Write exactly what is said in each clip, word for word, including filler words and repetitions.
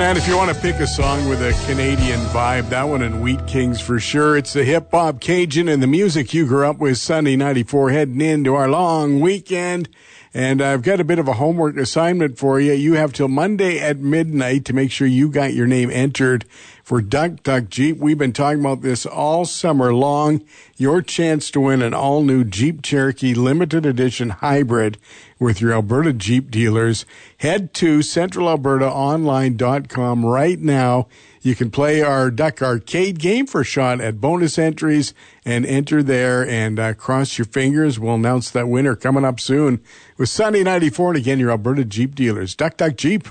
And if you want to pick a song with a Canadian vibe, that one in Wheat Kings for sure. It's the hip-hop Cajun and the music you grew up with. Sunday ninety-four heading into our long weekend. And I've got a bit of a homework assignment for you. You have till Monday at midnight to make sure you got your name entered for Duck Duck Jeep. We've been talking about this all summer long. Your chance to win an all-new Jeep Cherokee limited edition hybrid with your Alberta Jeep dealers. Head to central alberta online dot com right now. You can play our Duck Arcade game for a shot at bonus entries and enter there and uh, cross your fingers. We'll announce that winner coming up soon with Sunday ninety-four and again your Alberta Jeep dealers. Duck Duck Jeep.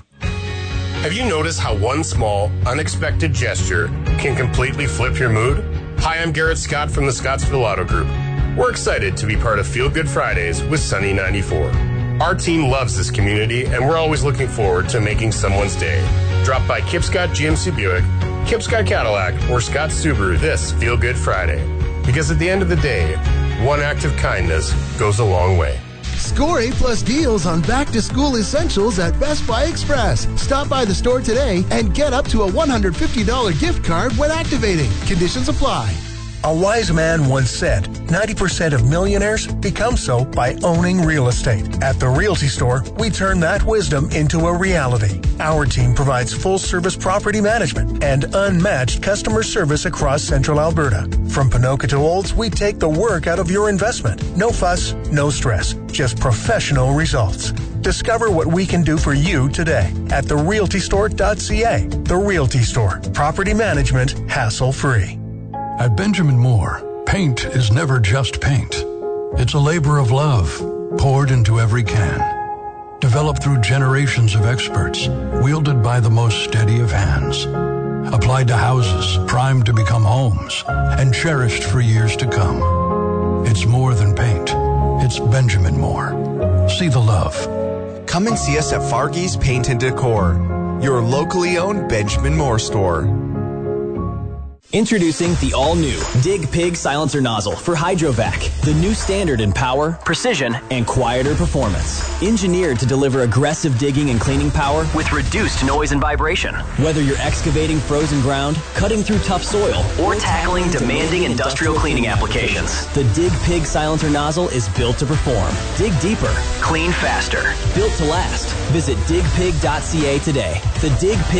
Have you noticed how one small, unexpected gesture can completely flip your mood? Hi, I'm Garrett Scott from the Scottsville Auto Group. We're excited to be part of Feel Good Fridays with Sunny ninety-four. Our team loves this community, and we're always looking forward to making someone's day. Drop by Kip Scott G M C Buick, Kip Scott Cadillac, or Scott Subaru this Feel Good Friday. Because at the end of the day, one act of kindness goes a long way. Score A-plus deals on back-to-school essentials at Best Buy Express. Stop by the store today and get up to a one hundred fifty dollars gift card when activating. Conditions apply. A wise man once said, ninety percent of millionaires become so by owning real estate. At the Realty Store, we turn that wisdom into a reality. Our team provides full-service property management and unmatched customer service across Central Alberta. From Ponoka to Olds, we take the work out of your investment. No fuss, no stress, just professional results. Discover what we can do for you today at the realty store dot c a. The Realty Store. Property management, hassle-free. At Benjamin Moore, paint is never just paint. It's a labor of love poured into every can. Developed through generations of experts, wielded by the most steady of hands. Applied to houses primed to become homes and cherished for years to come. It's more than paint. It's Benjamin Moore. See the love. Come and see us at Fargy's Paint and Decor, your locally owned Benjamin Moore store. Introducing the all-new Dig Pig Silencer Nozzle for Hydrovac, the new standard in power, precision, and quieter performance. Engineered to deliver aggressive digging and cleaning power with reduced noise and vibration. Whether you're excavating frozen ground, cutting through tough soil, or tackling demanding industrial cleaning applications, the Dig Pig Silencer Nozzle is built to perform. Dig deeper, clean faster, built to last. Visit dig pig dot c a today. The Dig Pig